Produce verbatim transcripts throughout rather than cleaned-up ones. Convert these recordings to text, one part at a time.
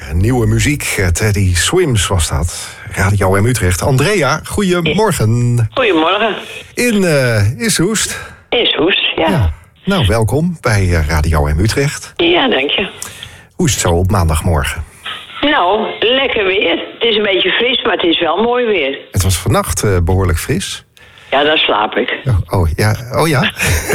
nieuwe muziek. Teddy Swims was dat. Radio M Utrecht. Andrea, goedemorgen. Goedemorgen. In, uh, in Soest. In Soest, ja. ja. Nou, welkom bij Radio M Utrecht. Ja, dank je. Hoe is het zo op maandagmorgen? Nou, lekker weer. Het is een beetje fris, maar het is wel mooi weer. Het was vannacht uh, behoorlijk fris. Ja, daar slaap ik. Oh, oh ja? Oh ja?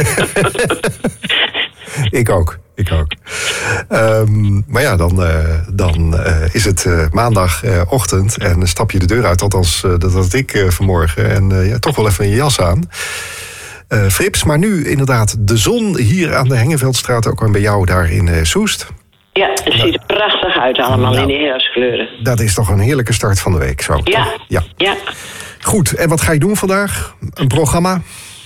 Ik ook, ik ook. Um, maar ja, dan, uh, dan uh, is het uh, maandagochtend uh, en dan stap je de deur uit. Althans, uh, dat had ik uh, vanmorgen. En uh, ja, toch wel even je jas aan. Uh, Frips, maar nu inderdaad de zon hier aan de Hengeveldstraat. Ook bij jou daar in uh, Soest. Ja, het ziet er prachtig uit allemaal nou, in de herfstkleuren. Dat is toch een heerlijke start van de week, zo? Ja, ja. ja. Goed, en wat ga je doen vandaag? Een programma?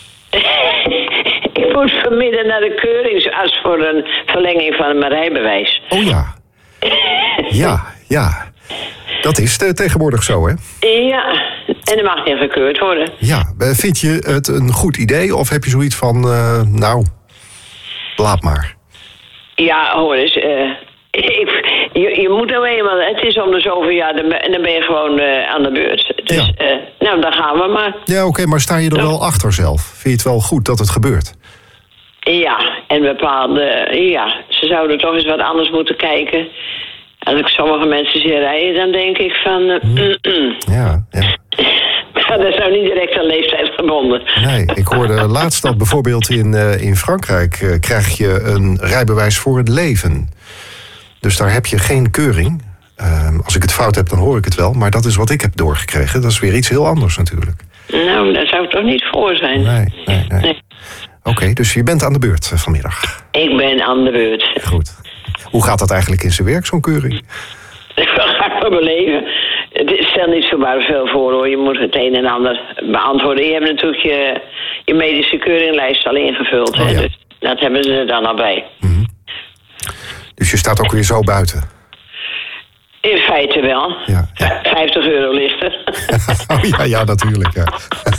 Ik moet vanmiddag naar de keuringsarts voor een verlenging van mijn rijbewijs. Oh ja. Ja, ja. Dat is tegenwoordig zo, hè? Ja, en dat mag niet gekeurd worden. Ja, vind je het een goed idee of heb je zoiets van, uh, nou, laat maar? Ja, hoor eens, uh, ik, je, je moet nou eenmaal, het is om de zoveel jaar en dan ben je gewoon uh, aan de beurt. Dus, ja. uh, nou, dan gaan we maar. Ja, oké, okay, maar sta je er wel achter zelf? Vind je het wel goed dat het gebeurt? Ja, en bepaalde, ja, ze zouden toch eens wat anders moeten kijken. Als ik sommige mensen zie rijden, dan denk ik van... Uh, mm. Mm, ja, ja. Maar dat is nou niet direct aan leeftijd gebonden. Nee, ik hoorde laatst dat bijvoorbeeld in, uh, in Frankrijk... Uh, krijg je een rijbewijs voor het leven. Dus daar heb je geen keuring. Uh, als ik het fout heb, dan hoor ik het wel. Maar dat is wat ik heb doorgekregen. Dat is weer iets heel anders natuurlijk. Nou, daar zou het toch niet voor zijn. Nee, nee, nee. nee. Oké, okay, dus je bent aan de beurt uh, vanmiddag. Ik ben aan de beurt. Goed. Hoe gaat dat eigenlijk in zijn werk, zo'n keuring? Dat ga ik wel beleven. Het stelt niet zomaar veel voor, hoor. Je moet het een en ander beantwoorden. Je hebt natuurlijk je, je medische keuringlijst al ingevuld. Oh, hè? Ja. Dus dat hebben ze er dan al bij. Mm-hmm. Dus je staat ook weer zo buiten? In feite wel. Ja, ja. vijftig euro ligt er. Oh ja, ja, natuurlijk. Ja.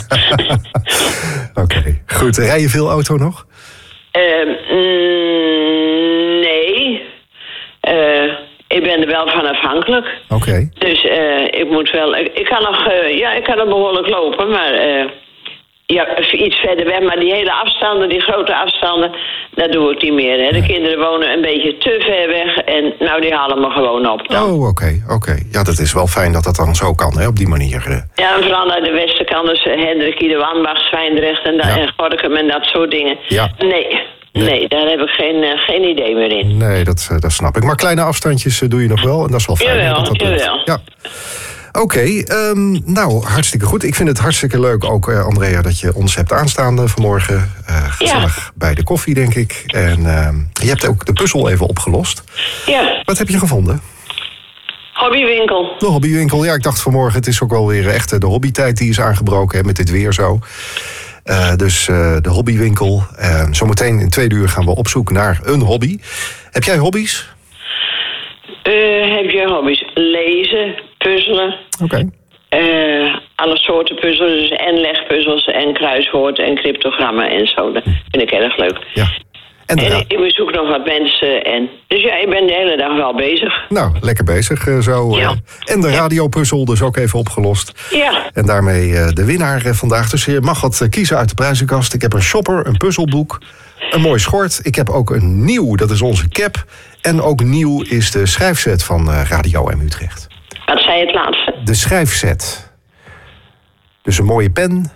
Oké, okay. Goed. Rij je veel auto nog? Uh, mm, nee. Uh, ik ben er wel van afhankelijk. Oké. Okay. Dus uh, ik moet wel... Ik, ik kan nog... Uh, ja, ik kan nog behoorlijk lopen, maar... Uh, ja, iets verder weg, maar die hele afstanden, die grote afstanden, dat doe ik niet meer. Hè. De nee. kinderen wonen een beetje te ver weg en nou, die halen me gewoon op dan. Oh, oké, okay, oké. Okay. Ja, dat is wel fijn dat dat dan zo kan, hè, op die manier. Hè. Ja, en vooral naar de westenkant, dus Hendrik, de Wandbach, Zwijndrecht en, ja. en Gorinchem en dat soort dingen. Ja. Nee, nee, nee, daar heb ik geen, uh, geen idee meer in. Nee, dat, uh, dat snap ik. Maar kleine afstandjes uh, doe je nog wel en dat is wel fijn. Jawel, dat dat jawel. Ja. Oké, okay, um, nou, hartstikke goed. Ik vind het hartstikke leuk ook, uh, Andrea, dat je ons hebt aanstaan uh, vanmorgen. Uh, gezellig ja. bij de koffie, denk ik. En uh, je hebt ook de puzzel even opgelost. Ja. Wat heb je gevonden? Hobbywinkel. De hobbywinkel, ja, ik dacht vanmorgen, het is ook wel weer echt de hobbytijd die is aangebroken, hè, met dit weer zo. Uh, dus uh, de hobbywinkel. Uh, zometeen in twee uur gaan we op zoek naar een hobby. Heb jij hobby's? Uh, heb je hobby's? Lezen, puzzelen. Oké. Okay. Uh, alle soorten puzzels, dus en legpuzzels en kruiswoord en cryptogrammen en zo. Dat vind ik erg leuk. Ja. En, en ik, ik bezoek nog wat mensen. En, dus ja, ik ben de hele dag wel bezig. Nou, lekker bezig uh, zo. Ja. Uh, en de radiopuzzel dus ook even opgelost. Ja. En daarmee uh, de winnaar uh, vandaag. Dus je mag wat uh, kiezen uit de prijzenkast. Ik heb een shopper, een puzzelboek, een mooi schort. Ik heb ook een nieuw, dat is onze cap. En ook nieuw is de schrijfset van uh, Radio M Utrecht. Wat zei je het laatste? De schrijfset. Dus een mooie pen.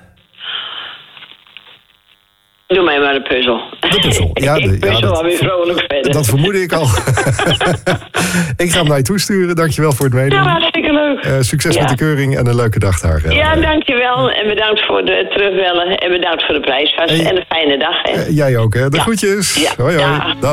Doe mij maar de puzzel. De puzzel, ja. De, ik puzzel ja, alweer vrolijk verder. Dat vermoedde ik al. Ik ga hem naar je toesturen. Dankjewel voor het meedoen. Ja, hartstikke leuk. Uh, succes ja. met de keuring en een leuke dag daar. Uh, ja, dankjewel. En bedankt voor het terugbellen. En bedankt voor de prijsvast. En, en een fijne dag. Hè. Uh, jij ook, hè. De ja. groetjes. Ja. Hoi, hoi. Ja. Dag.